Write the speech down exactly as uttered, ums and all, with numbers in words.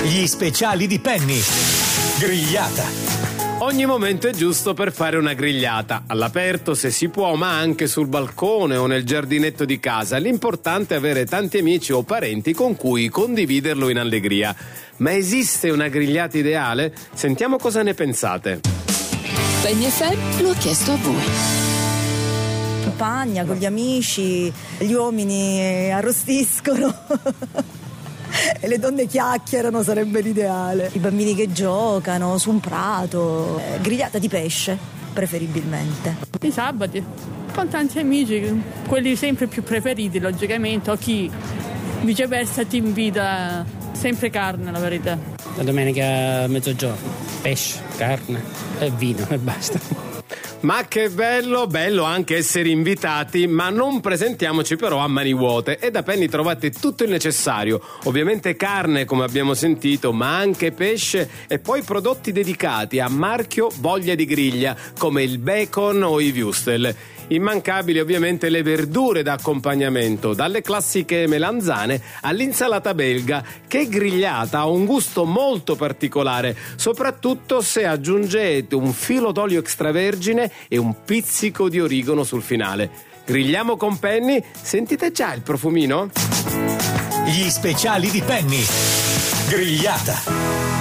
Gli speciali di Penny. Grigliata. Ogni momento è giusto per fare una grigliata, all'aperto se si può, ma anche sul balcone o nel giardinetto di casa. L'importante è avere tanti amici o parenti con cui condividerlo in allegria. Ma esiste una grigliata ideale? Sentiamo cosa ne pensate. Penny F M lo ha chiesto a voi. Campagna con gli amici, gli uomini arrostiscono e le donne chiacchierano, sarebbe l'ideale. I bambini che giocano su un prato, eh, grigliata di pesce preferibilmente. I sabati con tanti amici, quelli sempre più preferiti logicamente, o chi viceversa ti invita sempre carne, la verità. La domenica a mezzogiorno, pesce, carne e vino e basta. Ma che bello, bello anche essere invitati, ma non presentiamoci però a mani vuote. E da Penny trovate tutto il necessario, ovviamente carne come abbiamo sentito, ma anche pesce e poi prodotti dedicati a marchio voglia di griglia come il bacon o i würstel. Immancabili ovviamente le verdure da accompagnamento, dalle classiche melanzane all'insalata belga, che grigliata ha un gusto molto particolare, soprattutto se aggiungete un filo d'olio extravergine e un pizzico di origano sul finale. Grigliamo con Penny, sentite già il profumino? Gli speciali di Penny. Grigliata.